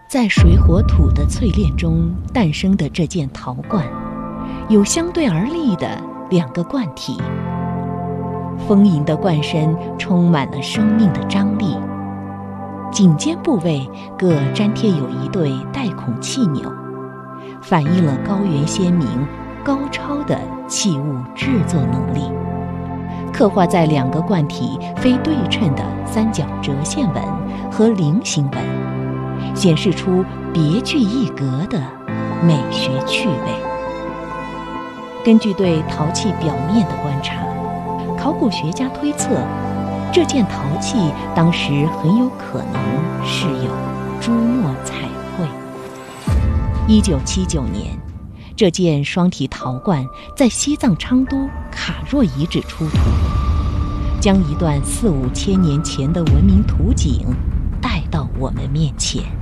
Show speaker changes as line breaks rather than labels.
在水火土的淬炼中诞生的这件陶罐，有相对而立的两个罐体。丰盈的罐身充满了生命的张力，颈肩部位各粘贴有一对带孔气钮，反映了高原鲜明、高超的器物制作能力。刻画在两个罐体非对称的三角折线纹和菱形纹，显示出别具一格的美学趣味。根据对陶器表面的观察，考古学家推测，这件陶器当时很有可能是有朱墨彩绘。1979年，这件双体陶罐在西藏昌都卡若遗址出土，将一段4、5千年前的文明图景带到我们面前。